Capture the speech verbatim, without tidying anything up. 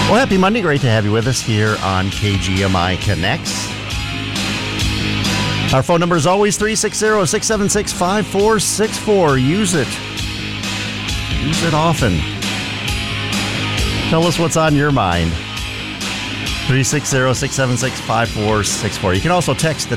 Well, happy Monday. Great to have you with us here on K G M I Connects. Our phone number is always three six zero, six seven six, five four six four. Use it. Use it often. Tell us what's on your mind. three six zero, six seven six, five four six four. You can also text the